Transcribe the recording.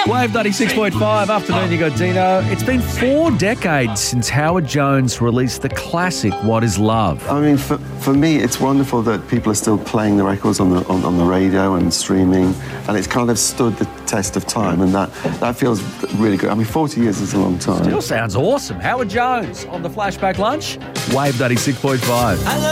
Wave 96.5, afternoon, you got Dino. It's been 4 decades since Howard Jones released the classic What Is Love. I mean, for me, it's wonderful that people are still playing the records on the radio and streaming, and it's kind of stood the test of time, and that feels really good. I mean, 40 years is a long time. Still sounds awesome. Howard Jones on the Flashback Lunch, Wave 96.5.